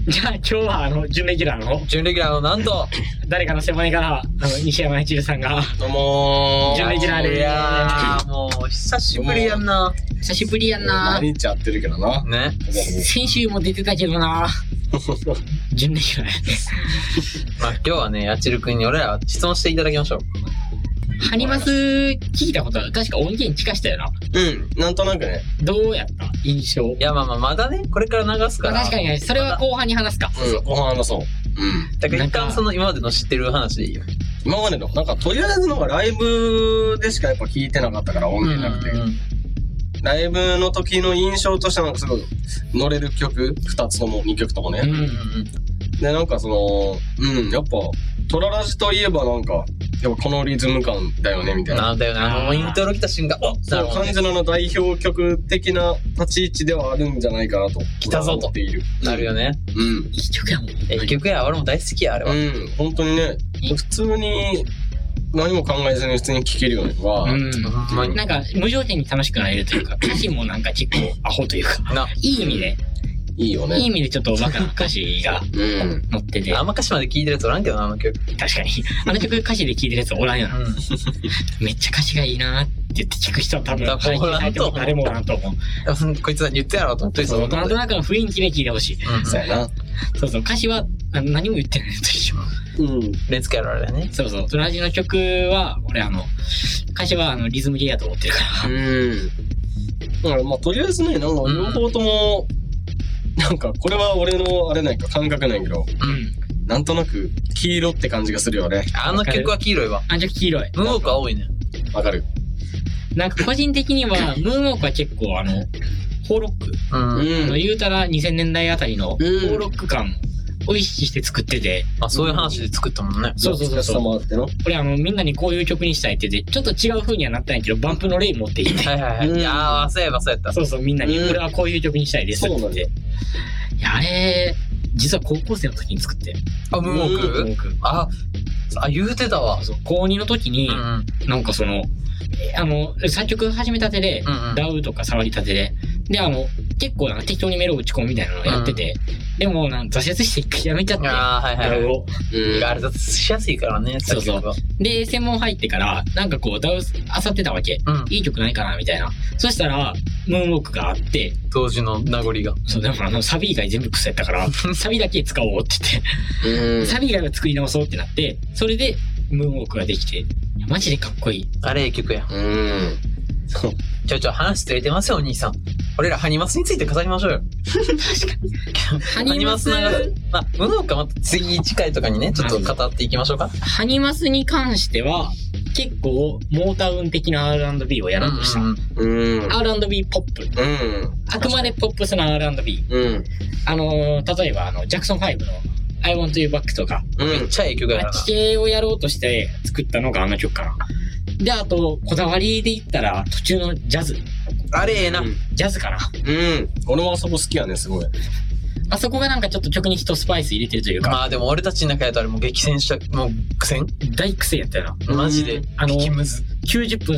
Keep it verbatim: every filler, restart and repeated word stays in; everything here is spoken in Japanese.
じゃあ今日はあの準レギュラーの準レギュラーのなんと誰かの背骨からあの西山一郎さんがどうもー準レギュラーでーす。 いやーもう久しぶりやんな。 久しぶりやんな。 毎日会ってるけどな。 ね。 先週も出てたけどな。準レギュラーやね。 まあ今日はね、やちるくんに俺ら質問していただきましょう。 ハニマス聞いたことある。確か音源聞かしたよな。 うん、なんとなくね。 どうやった印象。 いやまあまあまだね、これから流すから。 まあ、確かにね、それは後半に話すか。 うん、後半話そう。うん。 だから一なんか旦その今までの知ってる話でいいよ。 今までの、なんかとりあえずのがライブでしかやっぱ聞いてなかったから音源なくて。 うんうんうんライブの時の印象としてなんかすごい乗れる曲、二つとも、二曲ともね。 うんうんうん。 で、なんかその、うん、やっぱ、トララジといえばなんか、やっぱこのリズム感だよね、みたいな。 なんだよね、あのイントロ来た瞬間、おそう、 なるほどね感じのあの代表曲的な立ち位置ではあるんじゃないかなと。 来たぞと思っている。 なるよね。 うん。 いい曲やもん。 え、一曲や、俺も大好きや、あれは。 うん、本当にね、普通に何も考えずに普通に聴けるよね。わあ、 うん。 ほんまに。 なんか無条件に楽しくなれるというか、歌詞もなんか結構アホというか、 な、 いい意味で、 いいよね。 いい意味でちょっとおバカな歌詞がうん。 載ってて、 あんま歌詞まで聞いてるやつおらんけどな、あの曲。 確かに。あの曲歌詞で聴いてるやつおらんよな。 うん。 めっちゃ歌詞がいいなーって言って聞く人は多分だから配信されても誰もおらんと思う。 こいつ何言ってやろうと思ってそう、 うなんとなくの雰囲気で聴いてほしい。 うん。 そうやな。 そうそう、歌詞はあの何も言ってないのと一緒。 うん。 レンツキャロあれだね。 そうそう、トラジの曲は、俺あの、歌詞はあのリズムゲーやと思ってるから。 うん。だからまあとりあえずね、なんか両方とも、なんかこれは俺のあれないか感覚ないけど、 うん。 なんとなく黄色って感じがするよね。 あの曲は黄色いわ。 あ、じゃあ黄色い。 ムーンウォークは青いね。 わかる。 なんか個人的には、ムーンウォークは結構あの、ホーロック。 うん。 うんあの言うたらにせんねんだいあたりのホうんーロック感を意識して作ってて、 まあそういう話で作ったもんね。 そうそうそうそうさもあっての。 これあの、みんなにこういう曲にしたいって言って、ちょっと違う風にはなったんやけど、バンプのレイ持っていって、 はいはいはい。 うんいやー、そういえばそうやった。 そうそう、みんなに、 うん俺はこういう曲にしたいですって言って。 そうなんだよいや、あれ、実は高校生の時に作って。 あ、ムーンウォーク僕あ、あ、言うてたわ。 そう高にの時にう、んなんかその、えあの、作曲始めたてで、 うんうん。 ダウとか触りたてで、で、あの、結構なんか適当にメロ打ち込むみたいなのをやってて、でもなんか挫折して一回やめちゃって、 あー、はいはいはい。 ダウを。 うん。 あれだってしやすいからね、 そうそう作曲は。 で、専門入ってから、なんかこう、ダウ漁ってたわけ。 うん。 いい曲ないかなみたいな。そしたら、ムーンウォークがあって、 当時の名残が。 そう、でもあの、サビ以外全部クソやったから、サビだけ使おうって言って、 うん。 サビ以外は作り直そうってなって、それで、ムーンウォークができて、マジでかっこいい。 あれ、ええ曲や。 うん。そう。 ちょいちょい話ずれてますよ、お兄さん。俺らハニマスについて語りましょうよ。 確かに。ハニマスハニマス流す。まあ、ムーンウォークはまた次次回とかにね、ちょっと語っていきましょうか。 ハニマスに関しては、結構、モータウン的な アールアンドビー をやろうとした。 うんうんうん。 アールアンドビー ポップ。 うん。 あくまでポップスな アールアンドビー。 うん。 あのー、例えば、あの、ジャクソンファイブの I Want You Back とか、 うん。 めっちゃええ曲やな。 地形をやろうとして作ったのがあの曲かな。で、あと、こだわりで言ったら、途中のジャズ。 あれええな。 ジャズかな。 うん。俺もあそこ好きやね、すごい。 あそこがなんかちょっと曲に一スパイス入れてるというか、 まあでも俺たちの中やとあれもう激戦した、もう苦戦大癖やったよな。 マジで。 あの激ムズ。 きゅうじゅっぷん